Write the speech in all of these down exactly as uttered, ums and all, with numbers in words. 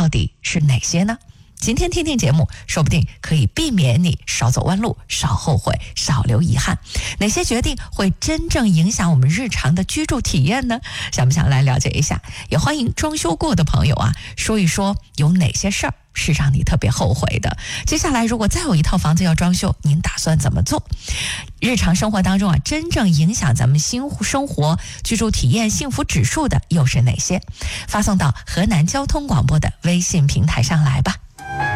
到底是哪些呢？今天听听节目，说不定可以避免你少走弯路，少后悔，少留遗憾。哪些决定会真正影响我们日常的居住体验呢？想不想来了解一下？也欢迎装修过的朋友啊，说一说有哪些事儿是让你特别后悔的。接下来如果再有一套房子要装修，您打算怎么做？日常生活当中啊，真正影响咱们新生活居住体验幸福指数的又是哪些？发送到河南交通广播的微信平台上来吧。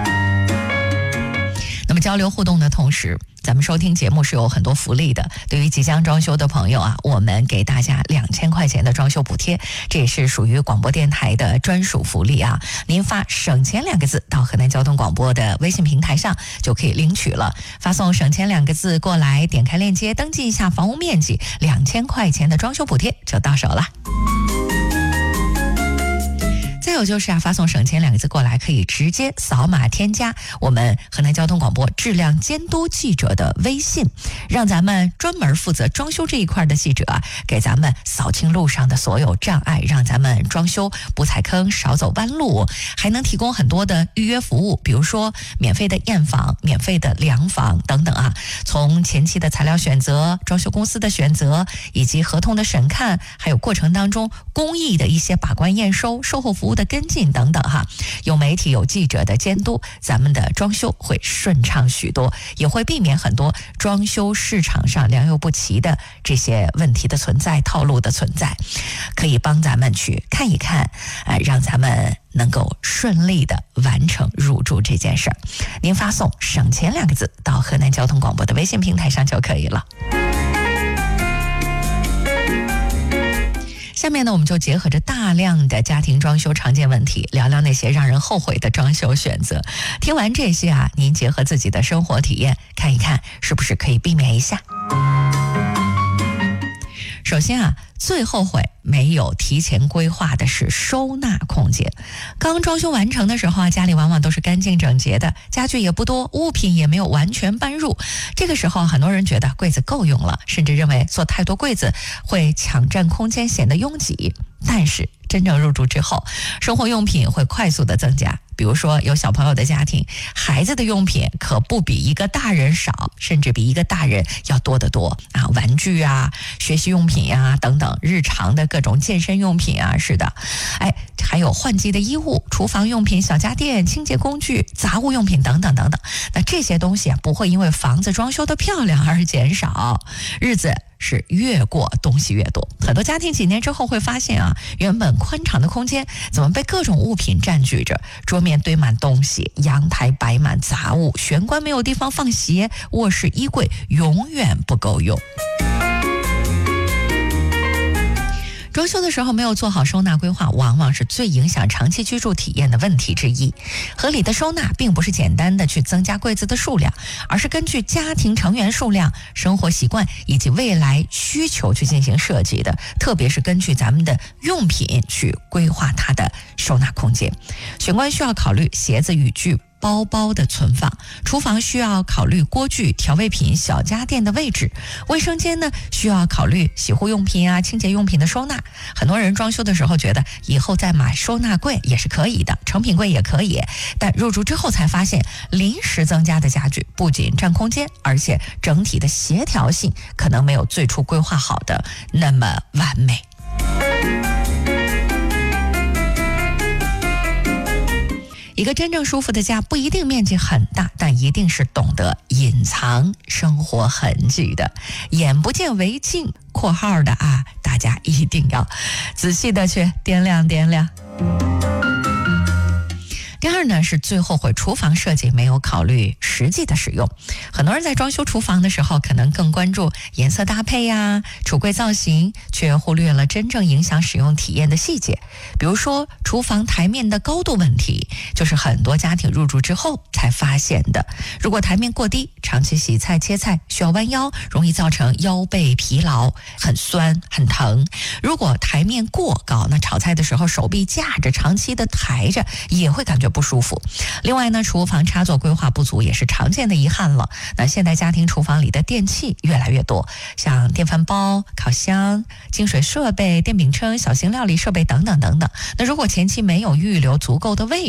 那么交流互动的同时，咱们收听节目是有很多福利的。对于即将装修的朋友啊，我们给大家两千块钱的装修补贴，这也是属于广播电台的专属福利啊。您发省钱两个字到河南交通广播的微信平台上就可以领取了。发送省钱两个字过来，点开链接登记一下房屋面积，两千块钱的装修补贴就到手了。再有就是啊，发送省钱两个字过来，可以直接扫码添加我们河南交通广播质量监督记者的微信，让咱们专门负责装修这一块的记者啊，给咱们扫清路上的所有障碍，让咱们装修不踩坑，少走弯路，还能提供很多的预约服务，比如说免费的验房、免费的量房等等啊。从前期的材料选择、装修公司的选择，以及合同的审看，还有过程当中工艺的一些把关验收、售后服务的跟进等等哈，有媒体有记者的监督，咱们的装修会顺畅许多，也会避免很多装修市场上良莠不齐的这些问题的存在、套路的存在，可以帮咱们去看一看，呃，让咱们能够顺利的完成入住这件事儿。您发送省钱两个字到河南交通广播的微信平台上就可以了。下面呢，我们就结合着大量的家庭装修常见问题，聊聊那些让人后悔的装修选择。听完这些啊，您结合自己的生活体验，看一看是不是可以避免一下。首先啊，最后悔没有提前规划的是收纳空间。刚装修完成的时候啊，家里往往都是干净整洁的，家具也不多，物品也没有完全搬入。这个时候很多人觉得柜子够用了，甚至认为做太多柜子会抢占空间，显得拥挤。但是真正入住之后，生活用品会快速的增加。比如说有小朋友的家庭，孩子的用品可不比一个大人少，甚至比一个大人要多得多啊！玩具啊、学习用品啊等等，日常的各种健身用品啊，是的，哎，还有换季的衣物、厨房用品、小家电、清洁工具、杂物用品等等等等。那这些东西啊，不会因为房子装修的漂亮而减少，日子是越过东西越多。很多家庭几年之后会发现啊，原本宽敞的空间怎么被各种物品占据着，桌面堆满东西，阳台摆满杂物，玄关没有地方放鞋，卧室衣柜永远不够用。装修的时候没有做好收纳规划，往往是最影响长期居住体验的问题之一。合理的收纳并不是简单的去增加柜子的数量，而是根据家庭成员数量、生活习惯以及未来需求去进行设计的，特别是根据咱们的用品去规划它的收纳空间。玄关需要考虑鞋子、雨具、包包的存放，厨房需要考虑锅具、调味品、小家电的位置，卫生间呢需要考虑洗护用品啊、清洁用品的收纳。很多人装修的时候觉得以后再买收纳柜也是可以的，成品柜也可以，但入住之后才发现，临时增加的家具不仅占空间，而且整体的协调性可能没有最初规划好的那么完美。一个真正舒服的家不一定面积很大，但一定是懂得隐藏生活痕迹的，眼不见为净（括号的啊，大家一定要仔细的去掂量掂量。第二呢，是最后悔厨房设计没有考虑实际的使用。很多人在装修厨房的时候，可能更关注颜色搭配呀、橱柜造型，却忽略了真正影响使用体验的细节。比如说厨房台面的高度问题，就是很多家庭入住之后才发现的。如果台面过低，长期洗菜切菜需要弯腰，容易造成腰背疲劳，很酸很疼。如果台面过高，那炒菜的时候手臂架着，长期的抬着，也会感觉不舒服。另外呢，厨房插座规划不足也是常见的遗憾了。那现代家庭厨房里的电器越来越多，像电饭煲、烤箱、净水设备、电饼铛、小型料理设备等等等等。那如果前期没有预留足够的位置，